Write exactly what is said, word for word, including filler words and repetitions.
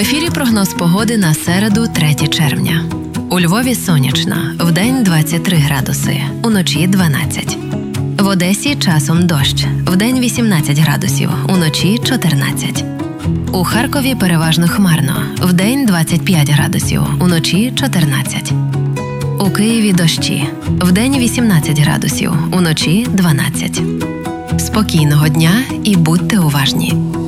ефірі прогноз погоди на середу, третє червня. У Львові сонячно, вдень двадцять три градуси, уночі дванадцять. В Одесі часом дощ, вдень вісімнадцять градусів, уночі чотирнадцять. У Харкові переважно хмарно, вдень двадцять п'ять градусів, уночі чотирнадцять. У Києві дощі, вдень вісімнадцять градусів, уночі дванадцять. Спокійного дня і будьте уважні.